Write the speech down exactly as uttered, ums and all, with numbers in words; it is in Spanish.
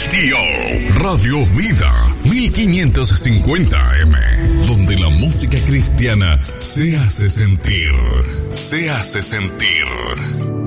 Radio, Radio Vida mil quinientos cincuenta eme, donde la música cristiana se hace sentir, se hace sentir.